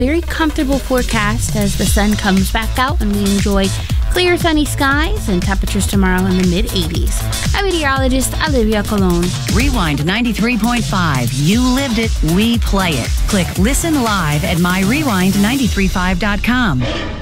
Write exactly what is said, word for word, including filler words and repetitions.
very comfortable forecast as the sun comes back out and we enjoy clear sunny skies and temperatures tomorrow in the mid eighties. I'm meteorologist Olivia Colon. Rewind ninety-three point five. You lived it, we play it. Click listen live at my rewind nine three five dot com.